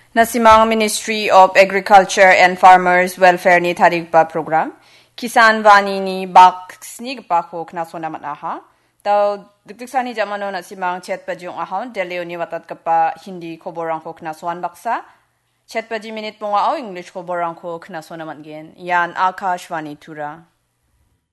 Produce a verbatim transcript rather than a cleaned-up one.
Nasimang Ministry of Agriculture and Farmers Welfare ni tharigpa program Kisan Vani ni box ni gpakho knaso namat aha taw dikdiksani jamano nasimang chetpajung ahon deleo ni watat kapa Hindi khoborang ko knasoan baksa chetpaji minute ponga au English khoborang ko knaso namat gen yan Akashvani tura